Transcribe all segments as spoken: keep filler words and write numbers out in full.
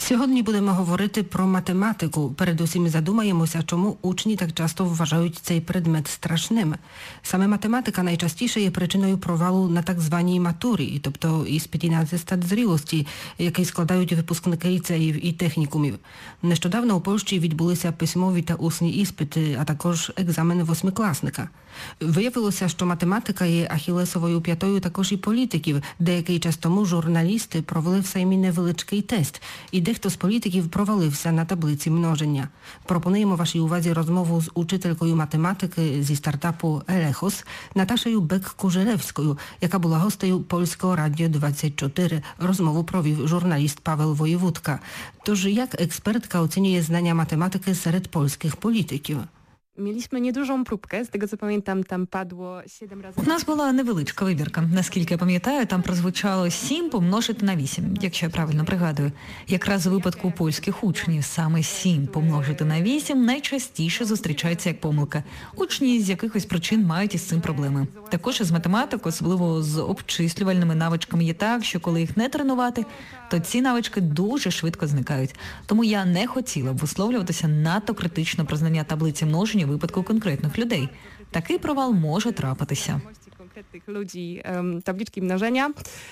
Сьогодні будемо говорити про математику. Передусім задумаємося, чому учні так часто вважають цей предмет страшним. Саме математика найчастіше є причиною провалу на так званій матурі, тобто іспиті на атестат зрілості, який складають випускники ліцеїв і технікумів. Нещодавно у Польщі відбулися письмові та усні іспити, а також екзамен восьмикласника. Виявилося, що математика є ахілесовою п'ятою також і політиків. Деякий час тому журналісти провели в Сеймі невеличкий тест, і дехто з політиків провалився на таблиці множення. Пропонуємо вашій увазі розмову з учителькою математики зі стартапу «Елехос» Наташею Бек-Кужелевською, яка була гостею Польського радіо двадцять чотири. Розмову провів журналіст Павел Воєвудка. Тож, як експертка оцінює знання математики серед польських політиків? Mieliśmy niedużą próbkę, z tego co pamiętam, tam padło siedem razy... У нас була невеличка вибірка. Наскільки я пам'ятаю, там прозвучало сім помножити на вісім, якщо я правильно пригадую. Якраз у випадку польських учнів саме сім помножити на вісім найчастіше зустрічається як помилка. Учні з якихось причин мають із цим проблеми. Також із математикою, особливо з обчислювальними навичками, є так, що коли їх не тренувати, то ці навички дуже швидко зникають. Тому я не хотіла б висловлюватися надто критично про знання таблиці множення у випадку конкретних людей. Такий провал може трапитися. Конкретних людей таблички множення,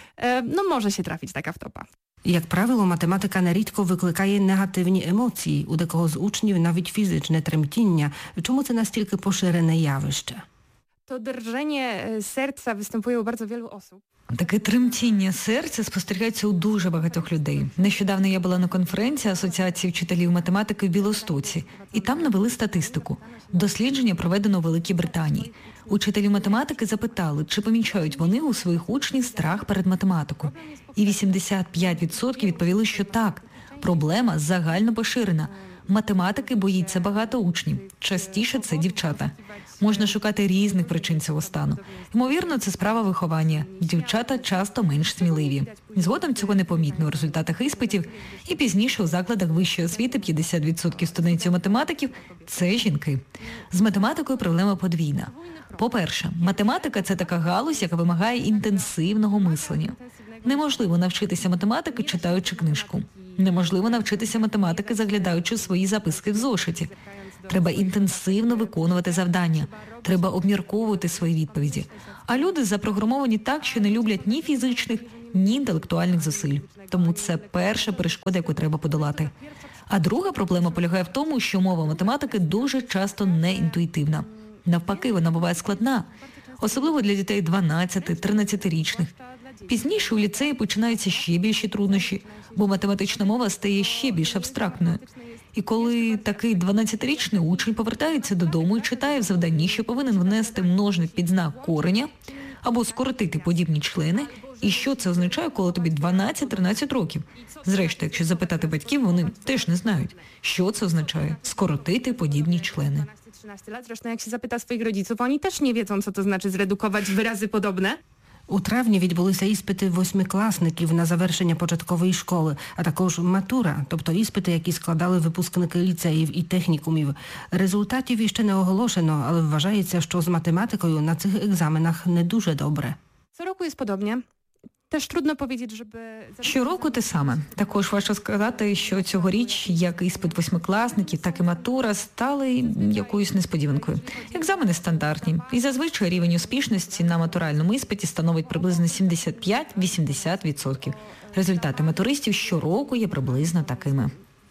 ну, може ще трапити така втопа. Як правило, математика нерідко викликає негативні емоції, у декого з учнів навіть фізичне тремтіння. Чому це настільки поширене явище? To drżenie serca występuje u bardzo wielu osób. Таке тремтіння серця спостерігається у дуже багатьох людей. Нещодавно я була на конференції Асоціації вчителів математики в Білостоці, і там навели статистику. Дослідження проведено у Великій Британії. Учителі математики запитали, чи помічають вони у своїх учнів страх перед математикою. І вісімдесят п'ять відсотків відповіли, що так. Проблема загально поширена. Математики боїться багато учнів. Частіше це дівчата. Можна шукати різних причин цього стану. Ймовірно, це справа виховання. Дівчата часто менш сміливі. Згодом цього непомітно у результатах іспитів. І пізніше у закладах вищої освіти п'ятдесят відсотків студентів-математиків – це жінки. З математикою проблема подвійна. По-перше, математика – це така галузь, яка вимагає інтенсивного мислення. Неможливо навчитися математики, читаючи книжку. Неможливо навчитися математики, заглядаючи свої записки в зошиті. Треба інтенсивно виконувати завдання. Треба обмірковувати свої відповіді. А люди запрограмовані так, що не люблять ні фізичних, ні інтелектуальних зусиль. Тому це перша перешкода, яку треба подолати. А друга проблема полягає в тому, що мова математики дуже часто не інтуїтивна. Навпаки, вона буває складна. Особливо для дітей дванадцяти-тринадцятирічних. Пізніше у ліцеї починаються ще більші труднощі, бо математична мова стає ще більш абстрактною. І коли такий дванадцятирічний учень повертається додому і читає в завданні, що повинен внести множник під знак кореня або скоротити подібні члени, і що це означає, коли тобі дванадцять-тринадцять років. Зрештою, якщо запитати батьків, вони теж не знають, що це означає – скоротити подібні члени. trzynaście lat, zresztą jak się zapyta swoich rodziców, oni też nie wiedzą, co to znaczy zredukować wyrazy podobne. У травні відбулися іспити восьмикласників на завершення початкової школи, а також матура, тобто іспити, які складали випускники ліцеїв і технікумів. Результатів іще не оголошено, але вважається, що з математикою на цих екзаменах не дуже добре. Щороку є подобне. Теж трудно powiedzieć, щоб... Щороку те саме. Також важко сказати, що цьогоріч як іспит восьмикласників, так і матура стали якоюсь несподіванкою. Екзамени стандартні. І зазвичай рівень успішності на матуральному іспиті становить приблизно сімдесят п'ять-вісімдесят відсотків. Результати матуристів щороку є приблизно такими.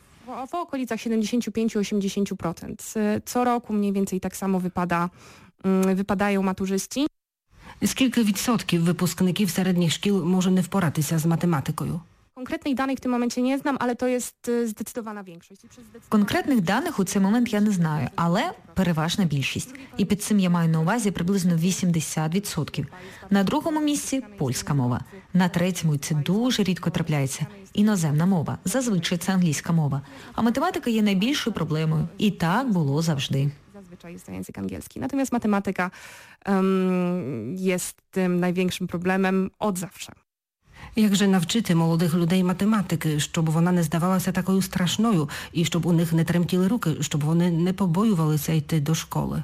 W okolicach siedemdziesiąt pięć do osiemdziesięciu procent. Co roku mniej więcej tak samo wypada, wypadają maturzyści. Скільки відсотків випускників середніх шкіл може не впоратися з математикою? Конкретних даних в цьому моменті не знам, але то є здецидована більшість. Конкретних даних у цей момент я не знаю, але переважна більшість. І під цим я маю на увазі приблизно вісімдесят відсотків. На другому місці – польська мова. На третьому, і це дуже рідко трапляється, іноземна мова. Зазвичай це англійська мова. А математика є найбільшою проблемою. І так було завжди. Zazwyczaj jest to język angielski. Natomiast matematyka um, jest tym największym problemem od zawsze. Як же навчити молодих людей математики, щоб вона не здавалася такою страшною і щоб у них не тремтіли руки, щоб вони не побоювалися йти до школи?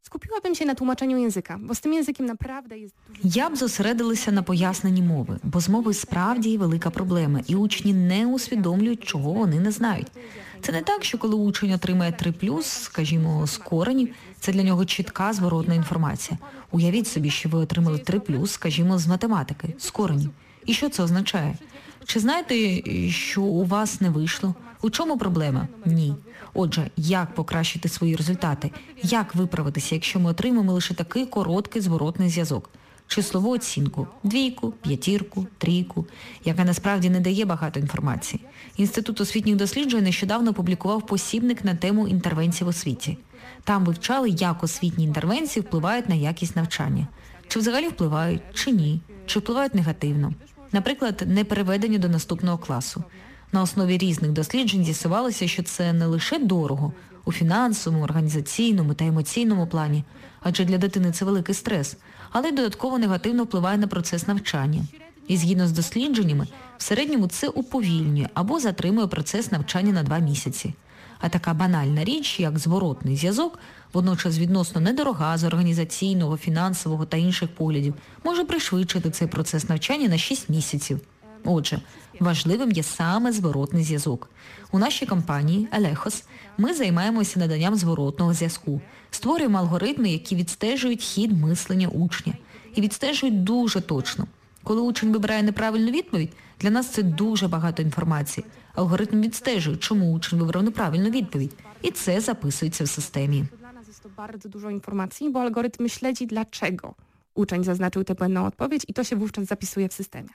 Skupiłabym się na tłumaczeniu języka, bo z tym językiem naprawdę jest dużo... Я б зосередилася на поясненні мови, бо з мови справді є велика проблема, і учні не усвідомлюють, чого вони не знають. Це не так, що коли учень отримає три плюс, скажімо, з коренів, це для нього чітка зворотна інформація. Уявіть собі, що ви отримали три плюс, скажімо, з математики, з коренів. І що це означає? Чи знаєте, що у вас не вийшло? У чому проблема? Ні. Отже, як покращити свої результати? Як виправитися, якщо ми отримаємо лише такий короткий зворотний зв'язок? Числову оцінку – двійку, п'ятірку, трійку, яка насправді не дає багато інформації. Інститут освітніх досліджень нещодавно опублікував посібник на тему інтервенцій в освіті. Там вивчали, як освітні інтервенції впливають на якість навчання. Чи взагалі впливають, чи ні, чи впливають негативно. Наприклад, непереведення до наступного класу. На основі різних досліджень з'ясувалося, що це не лише дорого у фінансовому, організаційному та емоційному плані, адже для дитини це великий стрес, але й додатково негативно впливає на процес навчання. І згідно з дослідженнями, в середньому це уповільнює або затримує процес навчання на два місяці. А така банальна річ, як зворотний зв'язок, водночас відносно недорога з організаційного, фінансового та інших поглядів, може пришвидшити цей процес навчання на шість місяців. Отже, важливим є саме зворотний зв'язок. У нашій компанії «Елехос» ми займаємося наданням зворотного зв'язку, створюємо алгоритми, які відстежують хід мислення учня. І відстежують дуже точно. Коли учень вибирає неправильну відповідь, для нас це дуже багато інформації. Алгоритм відстежує, чому учень вибрав неправильну відповідь. І це записується в системі. Dla nas jest to bardzo dużo informacji, bo algorytm śledzi, dlaczego uczeń zaznaczył tę błędną odpowiedź i to się wówczas zapisuje w systemie.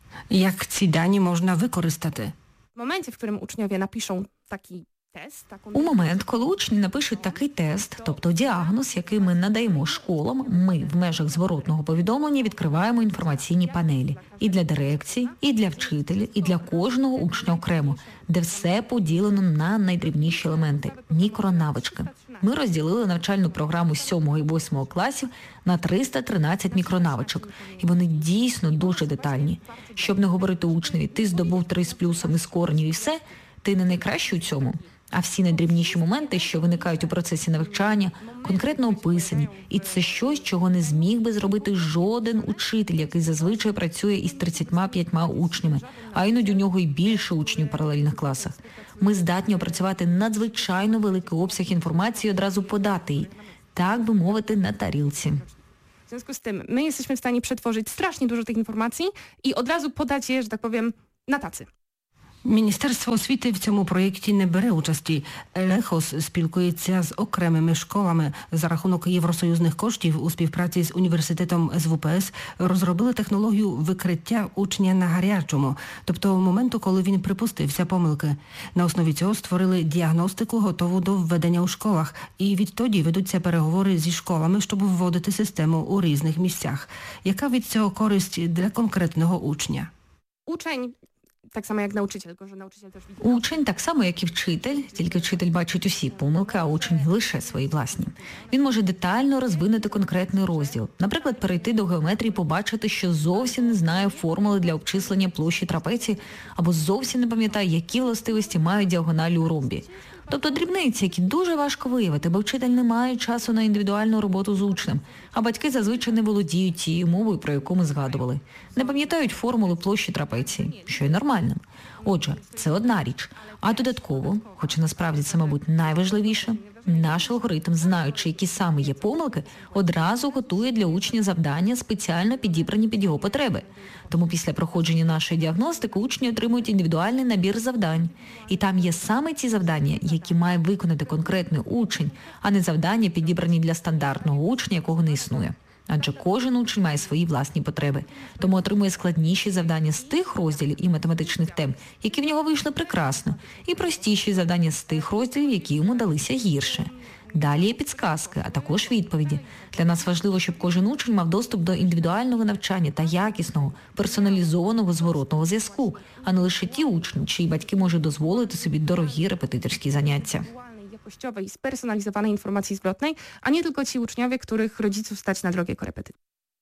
Як ці дані можна використати? W momencie, w którym uczniowie napiszą taki test, taką... У момент, коли учні напишуть такий тест, тобто діагноз, який ми надаємо школам, ми в межах зворотного повідомлення відкриваємо інформаційні панелі. І для дирекції, і для вчителя, і для кожного учня окремо, де все поділено на найдрібніші елементи – мікронавички. Ми розділили навчальну програму сьомого і восьмого класів на триста тринадцять мікронавичок. І вони дійсно дуже детальні. Щоб не говорити учневі, ти здобув три з плюсом із коренів і все, ти не найкращий у цьому. А всі найдрібніші моменти, що виникають у процесі навчання, конкретно описані. І це щось, чого не зміг би зробити жоден учитель, який зазвичай працює із тридцятьма п'ятьма учнями, а іноді у нього і більше учнів в паралельних класах. Ми здатні опрацювати надзвичайно великий обсяг інформації і одразу подати її, так би мовити, на тарілці. W związku z tym my jesteśmy w stanie przetworzyć strasznie dużo tych informacji i od razu podać je, że tak powiem, na tacy. Міністерство освіти в цьому проєкті не бере участі. «Елехос» спілкується з окремими школами. За рахунок євросоюзних коштів у співпраці з університетом ес ве пе ес розробили технологію викриття учня на гарячому, тобто моменту, коли він припустився помилки. На основі цього створили діагностику, готову до введення у школах. І відтоді ведуться переговори зі школами, щоб вводити систему у різних місцях. Яка від цього користь для конкретного учня? Uczeń, tak samo jak nauczyciel, tylko że nauczyciel też widzi... Учень так само, як і вчитель, тільки вчитель бачить усі помилки, а учень лише свої власні. Він може детально розвинути конкретний розділ. Наприклад, перейти до геометрії і побачити, що зовсім не знає формули для обчислення площі трапеції, або зовсім не пам'ятає, які властивості мають діагоналі у ромбі. Тобто дрібниці, які дуже важко виявити, бо вчитель не має часу на індивідуальну роботу з учнем, а батьки зазвичай не володіють тією мовою, про яку ми згадували. Не пам'ятають формулу площі трапеції, що й нормально. Отже, це одна річ. А додатково, хоча насправді це, мабуть, найважливіше, наш алгоритм, знаючи, які саме є помилки, одразу готує для учня завдання, спеціально підібрані під його потреби. Тому після проходження нашої діагностики учні отримують індивідуальний набір завдань. І там є саме ті завдання, які має виконати конкретний учень, а не завдання, підібрані для стандартного учня, якого не існує. Адже кожен учень має свої власні потреби, тому отримує складніші завдання з тих розділів і математичних тем, які в нього вийшли прекрасно, і простіші завдання з тих розділів, які йому далися гірше. Далі є підсказки, а також відповіді. Для нас важливо, щоб кожен учень мав доступ до індивідуального навчання та якісного, персоналізованого зворотного зв'язку, а не лише ті учні, чиї батьки можуть дозволити собі дорогі репетиторські заняття. jakościowej, spersonalizowanej informacji zwrotnej, a nie tylko ci uczniowie, których rodziców stać na drogie korepetycje.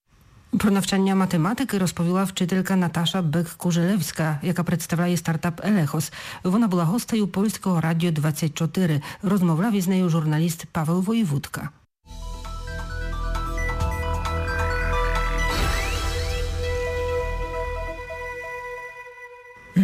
Про навчання математики розповіла вчителька Наташа Бек-Кужелевська, яка представляє стартап «Елехос». Вона була гостею Польського радіо двадцять чотири. Розмовляв із нею журналіст Павел Воєвудка.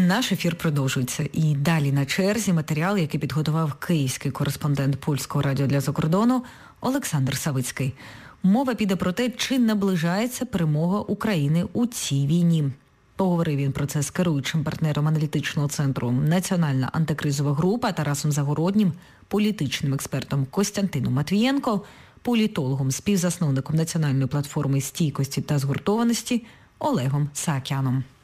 Наш ефір продовжується. І далі на черзі матеріал, який підготував київський кореспондент Польського радіо для закордону Олександр Савицький. Мова піде про те, чи наближається перемога України у цій війні. Поговорив він про це з керуючим партнером аналітичного центру «Національна антикризова група» Тарасом Загороднім, політичним експертом Костянтином Матвієнко, політологом, співзасновником національної платформи стійкості та згуртованості Олегом Саакяном.